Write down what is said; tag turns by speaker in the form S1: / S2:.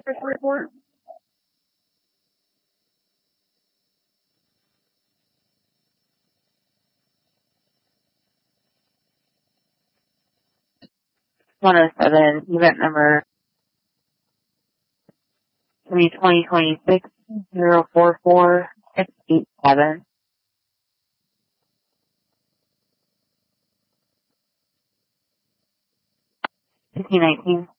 S1: official report. (107) event number 2026 044 687. 1519.